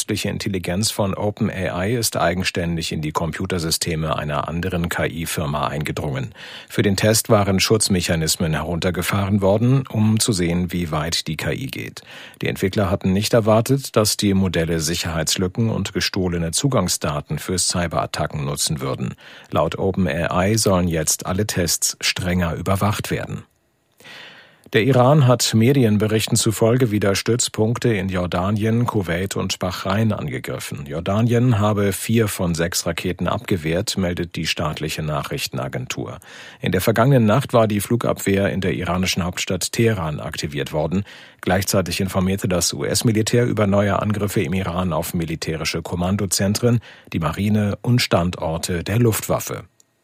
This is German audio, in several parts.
künstliche Intelligenz von OpenAI ist eigenständig in die Computersysteme einer anderen KI-Firma eingedrungen. Für den Test waren Schutzmechanismen heruntergefahren worden, um zu sehen, wie weit die KI geht. Die Entwickler hatten nicht erwartet, dass die Modelle Sicherheitslücken und gestohlene Zugangsdaten für Cyberattacken nutzen würden. Laut OpenAI sollen jetzt alle Tests strenger überwacht werden. Der Iran hat Medienberichten zufolge wieder Stützpunkte in Jordanien, Kuwait und Bahrain angegriffen. Jordanien habe 4 von 6 Raketen abgewehrt, meldet die staatliche Nachrichtenagentur. In der vergangenen Nacht war die Flugabwehr in der iranischen Hauptstadt Teheran aktiviert worden. Gleichzeitig informierte das US-Militär über neue Angriffe im Iran auf militärische Kommandozentren, die Marine und Standorte der Luftwaffe.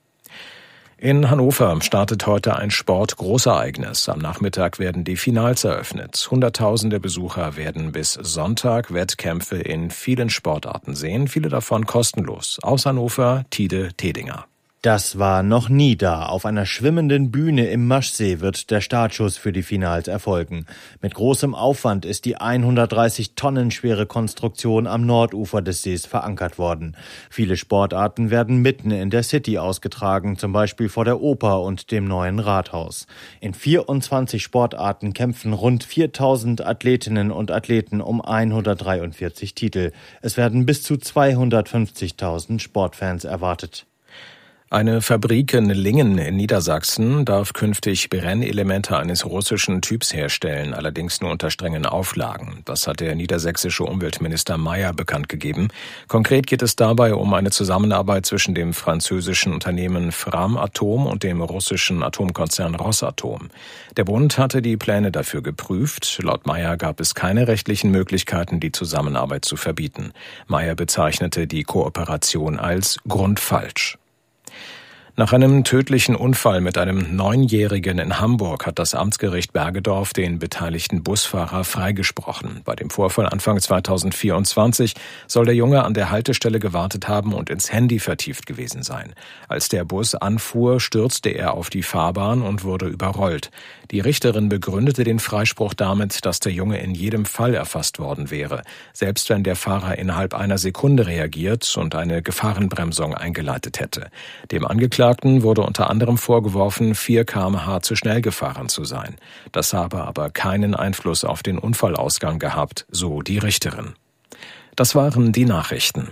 In Hannover startet heute ein Sport-Großereignis. Am Nachmittag werden die Finals eröffnet. Hunderttausende Besucher werden bis Sonntag Wettkämpfe in vielen Sportarten sehen, viele davon kostenlos. Aus Hannover, Tide Tedinger. Das war noch nie da. Auf einer schwimmenden Bühne im Maschsee wird der Startschuss für die Finals erfolgen. Mit großem Aufwand ist die 130 Tonnen schwere Konstruktion am Nordufer des Sees verankert worden. Viele Sportarten werden mitten in der City ausgetragen, zum Beispiel vor der Oper und dem neuen Rathaus. In 24 Sportarten kämpfen rund 4000 Athletinnen und Athleten um 143 Titel. Es werden bis zu 250.000 Sportfans erwartet. Eine Fabrik in Lingen in Niedersachsen darf künftig Brennelemente eines russischen Typs herstellen, allerdings nur unter strengen Auflagen. Das hat der niedersächsische Umweltminister Mayer bekannt gegeben. Konkret geht es dabei um eine Zusammenarbeit zwischen dem französischen Unternehmen Framatome und dem russischen Atomkonzern Rosatom. Der Bund hatte die Pläne dafür geprüft. Laut Mayer gab es keine rechtlichen Möglichkeiten, die Zusammenarbeit zu verbieten. Mayer bezeichnete die Kooperation als grundfalsch. Nach einem tödlichen Unfall mit einem 9-Jährigen in Hamburg hat das Amtsgericht Bergedorf den beteiligten Busfahrer freigesprochen. Bei dem Vorfall Anfang 2024 soll der Junge an der Haltestelle gewartet haben und ins Handy vertieft gewesen sein. Als der Bus anfuhr, stürzte er auf die Fahrbahn und wurde überrollt. Die Richterin begründete den Freispruch damit, dass der Junge in jedem Fall erfasst worden wäre, selbst wenn der Fahrer innerhalb einer Sekunde reagiert und eine Gefahrenbremsung eingeleitet hätte. Dem Angeklagten wurde unter anderem vorgeworfen, 4 km/h zu schnell gefahren zu sein. Das habe aber keinen Einfluss auf den Unfallausgang gehabt, so die Richterin. Das waren die Nachrichten.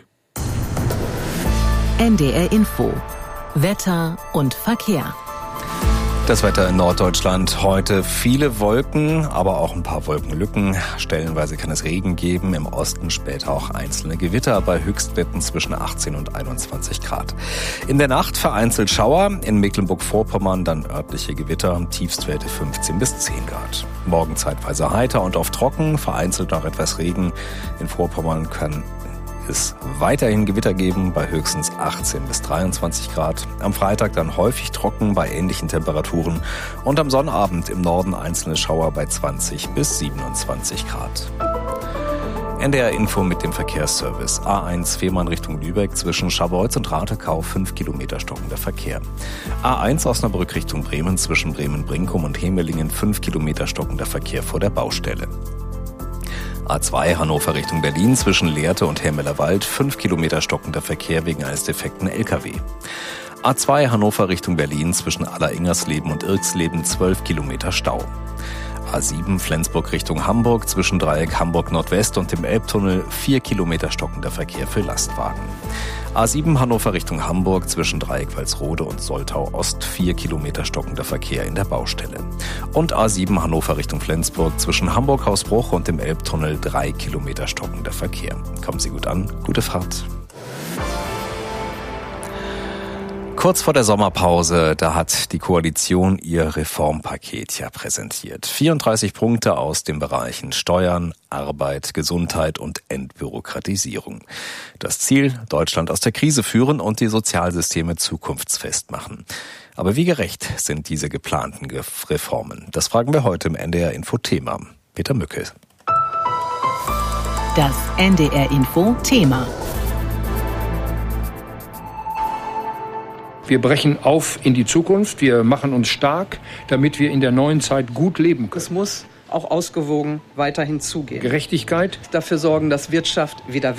NDR Info. Wetter und Verkehr. Das Wetter in Norddeutschland heute viele Wolken, aber auch ein paar Wolkenlücken. Stellenweise kann es Regen geben, im Osten später auch einzelne Gewitter bei Höchstwerten zwischen 18 und 21 Grad. In der Nacht vereinzelt Schauer, in Mecklenburg-Vorpommern dann örtliche Gewitter, Tiefstwerte 15 bis 10 Grad. Morgen zeitweise heiter und oft trocken, vereinzelt noch etwas Regen. In Vorpommern kann es weiterhin Gewitter geben bei höchstens 18 bis 23 Grad. Am Freitag dann häufig trocken bei ähnlichen Temperaturen und am Sonnabend im Norden einzelne Schauer bei 20 bis 27 Grad. NDR Info mit dem Verkehrsservice. A1 Fehmarn Richtung Lübeck zwischen Scharbeutz und Ratekau 5 Kilometer stockender Verkehr. A1 Osnabrück Richtung Bremen zwischen Bremen-Brinkum und Hemelingen 5 Kilometer stockender Verkehr vor der Baustelle. A2 Hannover Richtung Berlin zwischen Lehrte und Hermelerwald 5 Kilometer stockender Verkehr wegen eines defekten LKW. A2 Hannover Richtung Berlin zwischen Alleringers-Leben und Irksleben 12 Kilometer Stau. A7 Flensburg Richtung Hamburg zwischen Dreieck Hamburg Nordwest und dem Elbtunnel 4 Kilometer stockender Verkehr für Lastwagen. A7 Hannover Richtung Hamburg zwischen Dreieck Walsrode und Soltau Ost 4 Kilometer stockender Verkehr in der Baustelle. Und A7 Hannover Richtung Flensburg zwischen Hamburg Hausbruch und dem Elbtunnel 3 Kilometer stockender Verkehr. Kommen Sie gut an, gute Fahrt. Kurz vor der Sommerpause, da hat die Koalition ihr Reformpaket ja präsentiert. 34 Punkte aus den Bereichen Steuern, Arbeit, Gesundheit und Entbürokratisierung. Das Ziel, Deutschland aus der Krise führen und die Sozialsysteme zukunftsfest machen. Aber wie gerecht sind diese geplanten Reformen? Das fragen wir heute im NDR Info Thema. Peter Mücke. Das NDR Info Thema. Wir brechen auf in die Zukunft, wir machen uns stark, damit wir in der neuen Zeit gut leben können. Es muss auch ausgewogen weiterhin zugehen. Gerechtigkeit. Dafür sorgen, dass Wirtschaft wieder